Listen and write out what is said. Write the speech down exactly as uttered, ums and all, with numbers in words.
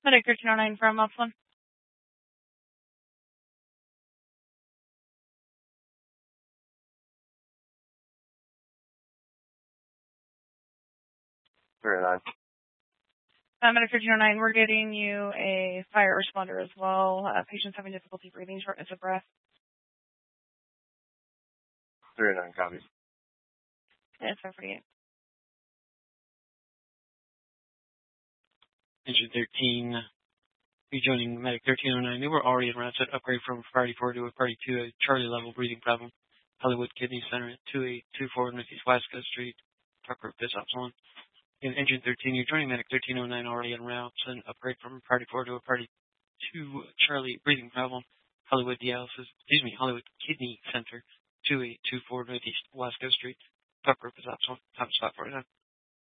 Medic thirteen oh nine from Upland. Very nice. Uh, Medic thirteen oh nine, we're getting you a fire responder as well. Uh, patients having difficulty breathing, shortness of breath. Very nine copies. Yeah, it's five forty-eight. Engine thirteen, rejoining Medic thirteen oh nine. They were already en route to upgrade from Priority four to a Priority two, a Charlie level breathing problem. Hollywood Kidney Center at two eight two four Northeast Wasco Street. Truck group this ops one. In Engine thirteen, you're joining Medic thirteen oh nine already en route to an upgrade from Priority four to a Priority two Charlie breathing problem. Hollywood Dialysis, excuse me, Hollywood Kidney Center, two eight two four Northeast Wasco Street. Truck group is ops one. Time stop forty-nine.